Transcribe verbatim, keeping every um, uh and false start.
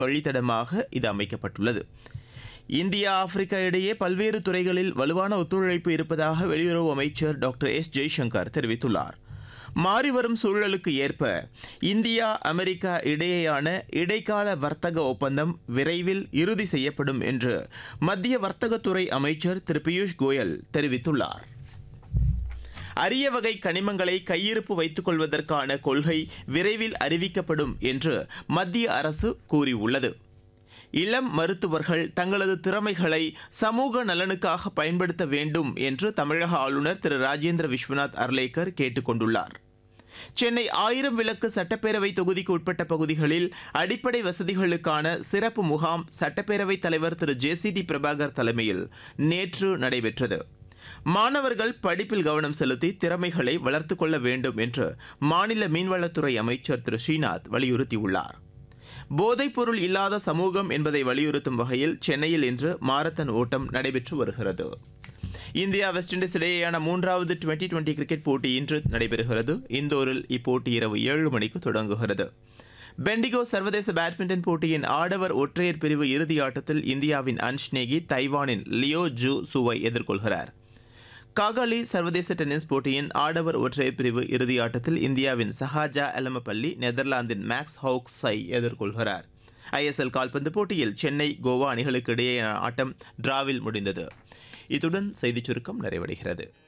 வழித்தடமாக இது அமைக்கப்பட்டுள்ளது. India Africa இடையே பல்வேறு துறைகளில் வலுவான ஒத்துழைப்பு இருப்பதாக வெளியுறவு அமைச்சர் டாக்டர் எஸ் ஜெய்சங்கர் தெரிவித்துள்ளார். மாறிவரும் சூழலுக்கு ஏற்ப இந்தியா அமெரிக்கா இடையேயான இடைக்கால வர்த்தக ஒப்பந்தம் விரைவில் இறுதி செய்யப்படும் என்று மத்திய வர்த்தகத்துறை அமைச்சர் திரு பியூஷ் கோயல் தெரிவித்துள்ளார். அரிய வகை கனிமங்களை கையிருப்பு வைத்துக் கொள்வதற்கான கொள்கை விரைவில் அறிவிக்கப்படும் என்று மத்திய அரசு கூறியுள்ளது. இளம் மருத்துவர்கள் தங்களது திறமைகளை சமூக நலனுக்காக பயன்படுத்த வேண்டும் என்று தமிழக ஆளுநர் திரு ராஜேந்திர விஸ்வநாத் அர்லேக்கர் கேட்டுக் கொண்டுள்ளார். சென்னை ஆயிரம் விளக்கு சட்டப்பேரவை தொகுதிக்கு உட்பட்ட பகுதிகளில் அடிப்படை வசதிகளுக்கான சிறப்பு முகாம் சட்டப்பேரவைத் தலைவர் திரு ஜே சி டி பிரபாகர் தலைமையில் நேற்று நடைபெற்றது. மாணவர்கள் படிப்பில் கவனம் செலுத்தி திறமைகளை வளர்த்துக் கொள்ள வேண்டும் என்று மாநில மீன்வளத்துறை அமைச்சர் திரு ஸ்ரீநாத் வலியுறுத்தியுள்ளார். போதைப்பொருள் இல்லாத சமூகம் என்பதை வலியுறுத்தும் வகையில் சென்னையில் இன்று மாரத்தான் ஓட்டம் நடைபெற்று வருகிறது. இந்தியா வெஸ்ட் இண்டீஸ் இடையேயான மூன்றாவது டுவெண்டி டுவெண்டி கிரிக்கெட் போட்டி இன்று நடைபெறுகிறது. இந்தோரில் இப்போட்டி இரவு ஏழு மணிக்கு தொடங்குகிறது. பெண்டிகோ சர்வதேச பேட்மிண்டன் போட்டியின் ஆடவர் ஒற்றையர் பிரிவு இறுதி ஆட்டத்தில் இந்தியாவின் அன்ஷ் நேகி தைவானின் லியோ ஜூ சுவை எதிர்கொள்கிறார். காகாலி சர்வதேச டென்னிஸ் போட்டியின் ஆடவர் ஒற்றையர் பிரிவு இறுதி ஆட்டத்தில் இந்தியாவின் சஹாஜா எலமபள்ளி நெதர்லாந்தின் மேக்ஸ் ஹவுக்ஸை எதிர்கொள்கிறார். ஐஎஸ்எல் கால்பந்து போட்டியில் சென்னை கோவா அணிகளுக்கு இடையேயான ஆட்டம் டிராவில் முடிந்தது. இத்துடன் செய்திச் சுருக்கம் நிறைவடைகிறது.